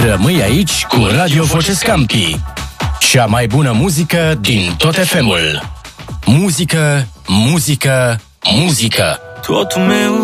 Rămâi aici cu Radio Voce Scampi. Cea mai bună muzică din tot FM-ul. Muzică, muzică, muzică. Totul meu